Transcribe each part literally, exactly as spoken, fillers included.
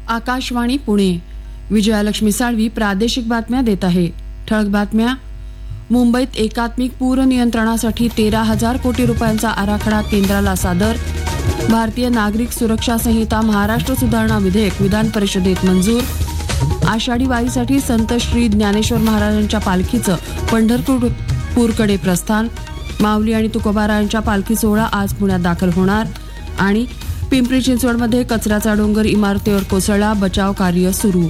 आकाशवाणी पुणे. विजयालक्ष्मी साळवी प्रादेशिक बातम्या देत आहे. ठळक बातम्या. मुंबईत एकात्मिक पूर नियंत्रणासाठी तेरा हजार कोटी रुपयांचा आराखडा केंद्राला सादर. भारतीय नागरिक सुरक्षा संहिता महाराष्ट्र सुधारणा विधेयक विधान परिषदेत मंजूर. आषाढी वारीसाठी संत श्री ज्ञानेश्वर महाराजांच्या पालखीचं पंढरपूर पूरकडे प्रस्थान. माऊली आणि तुकोबारायांच्या पालखी सोहळा आज पुण्यात दाखल होणार. आणि पिंपरी चिंचवडमध्ये कचऱ्याचा डोंगर इमारतीवर कोसळला, बचाव कार्य सुरू.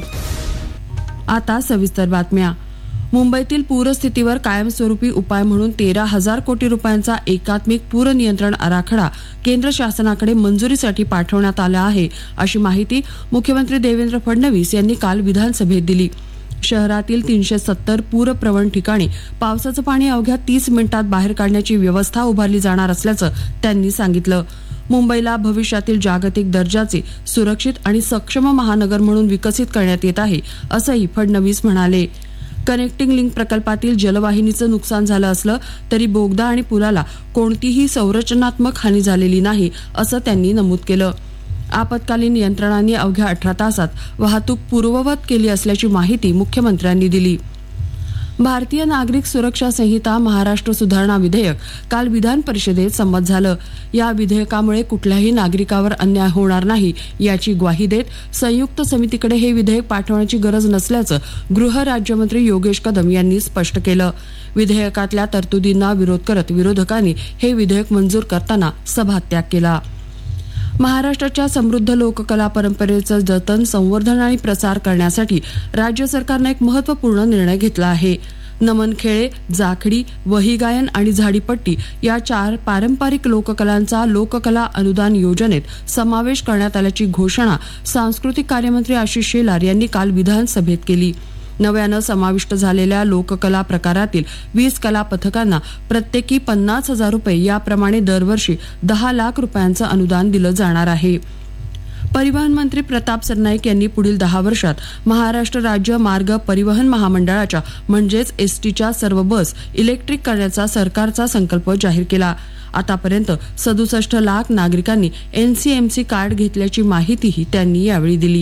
आता सविस्तर बातम्या. मुंबईतील पूरस्थितीवर कायमस्वरूपी उपाय म्हणून तेरा हजार कोटी रुपयांचा एकात्मिक पूर नियंत्रण आराखडा केंद्र शासनाकडे मंजुरीसाठी पाठवण्यात आला आहे, अशी माहिती मुख्यमंत्री देवेंद्र फडणवीस यांनी काल विधानसभेत दिली. शहरातील तीनशे सत्तर पूरप्रवण ठिकाणी पावसाचं पाणी अवघ्या तीस मिनिटात बाहेर काढण्याची व्यवस्था उभारली जाणार असल्याचं त्यांनी सांगितलं. मुंबईला भविष्यातील जागतिक दर्जाचे सुरक्षित आणि सक्षम महानगर म्हणून विकसित करण्यात येत आहे, असंही फडणवीस म्हणाले. कनेक्टिंग लिंक प्रकल्पातील जलवाहिनीचं नुकसान झालं असलं तरी बोगदा आणि पुलाला कोणतीही संरचनात्मक हानी झालेली नाही, असं त्यांनी नमूद केलं. आपत्कालीन यंत्रणांनी अवघ्या अठरा तासात वाहतूक पूर्ववत केली असल्याची माहिती मुख्यमंत्र्यांनी दिली. भारतीय नागरिक सुरक्षा संहिता महाराष्ट्र सुधारणा विधेयक काल विधान परिषदेत संमत झालं. या विधेयकामुळे कुठल्याही नागरिकावर अन्याय होणार नाही याची ग्वाही देत संयुक्त समितीकडे हे विधेयक पाठवण्याची गरज नसल्याचं गृह राज्यमंत्री योगेश कदम यांनी स्पष्ट केलं. विधेयकातल्या तरतुदींना विरोध करत विरोधकांनी हे विधेयक मंजूर करताना सभात्याग केला. महाराष्ट्राच्या समृद्ध लोककला परंपरेचं जतन, संवर्धन आणि प्रसार करण्यासाठी राज्य सरकारनं एक महत्त्वपूर्ण निर्णय घेतला आहे. नमन खेळे, जाखडी, वही गायन आणि झाडीपट्टी या चार पारंपरिक लोककलांचा लोककला अनुदान योजनेत समावेश करण्यात आल्याची घोषणा सांस्कृतिक कार्यमंत्री आशिष शेलार यांनी काल विधानसभेत केली. नव्यानं समाविष्ट झालेल्या लोककला प्रकारातील वीस कला पथकांना प्रत्येकी पन्नास हजार रुपये याप्रमाणे दरवर्षी दहा लाख रुपयांचं अनुदान दिलं जाणार आहे. परिवहन मंत्री प्रताप सरनाईक यांनी पुढील दहा वर्षात महाराष्ट्र राज्य मार्ग परिवहन महामंडळाच्या म्हणजेच एसटीच्या सर्व बस इलेक्ट्रिक करण्याचा सरकारचा संकल्प जाहीर केला. आतापर्यंत सदुसष्ट लाख नागरिकांनी एनसीएमसी कार्ड घेतल्याची माहितीही त्यांनी यावेळी दिली.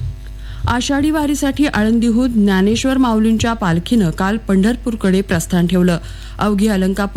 आषाढी वारीसाठी आळंदीहून ज्ञानेश्वर माऊलींच्या पालखीनं काल पंढरपूरकडे प्रस्थान ठेवलं. अवघी अलंकापुरी